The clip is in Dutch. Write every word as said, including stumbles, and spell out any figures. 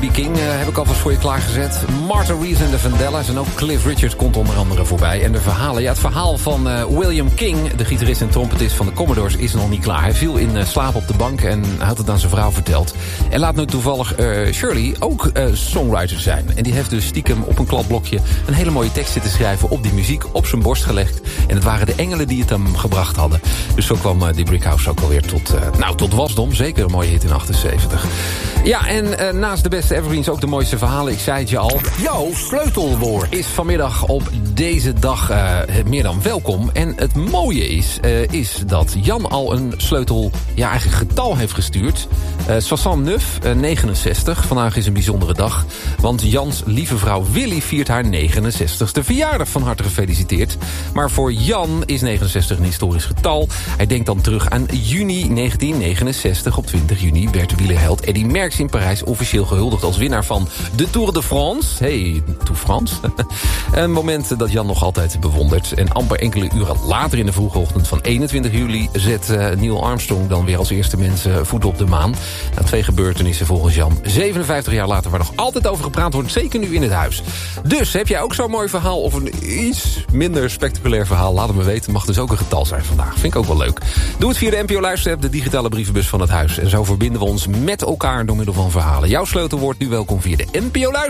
B B. King uh, heb ik alvast voor je klaargezet. Martha Reeves en de Vandellas. En ook Cliff Richard komt onder andere voorbij. En de verhalen. Ja, het verhaal van uh, William King, de gitarist en trompetist van de Commodores, is nog niet klaar. Hij viel in uh, slaap op de bank en had het aan zijn vrouw verteld. En laat nu toevallig uh, Shirley ook uh, songwriter zijn. En die heeft dus stiekem op een kladblokje een hele mooie tekst zitten schrijven op die muziek, op zijn borst gelegd. En het waren de engelen die het hem gebracht hadden. Dus zo kwam uh, die Brick House ook alweer tot, uh, nou, tot wasdom. Zeker een mooie hit in achtenzeventig. Ja, en uh, naast de beste evergreens ook de mooiste verhalen. Ik zei het je al. Jouw sleutelwoord is vanmiddag op deze dag uh, meer dan welkom. En het mooie is, uh, is dat Jan al een sleutel, ja, eigenlijk getal heeft gestuurd. Uh, soixante-neuf, uh, negenenzestig. Vandaag is een bijzondere dag. Want Jans lieve vrouw Willy viert haar negenenzestigste verjaardag. Van harte gefeliciteerd. Maar voor Jan is negenenzestig een historisch getal. Hij denkt dan terug aan juni negentien negenenzestig. Op twintig juni werd wielerheld Eddy Merckx in Parijs officieel gehuldigd als winnaar van de Tour de France. Hey, Tour France. Een moment dat Jan nog altijd bewondert. En amper enkele uren later in de vroege ochtend van eenentwintig juli... zet uh, Neil Armstrong dan weer als eerste mens uh, voet op de maan. Na twee gebeurtenissen volgens Jan zevenenvijftig jaar later... waar nog altijd over gepraat wordt, zeker nu in het huis. Dus heb jij ook zo'n mooi verhaal of een iets minder spectaculair verhaal? Laat het me weten, mag dus ook een getal zijn vandaag. Vind ik ook wel leuk. Doe het via de N P O Luisterapp, de digitale brievenbus van het huis. En zo verbinden we ons met elkaar door middel van verhalen. Jouw sleutelwoord nu welkom via de N P O Luisterapp.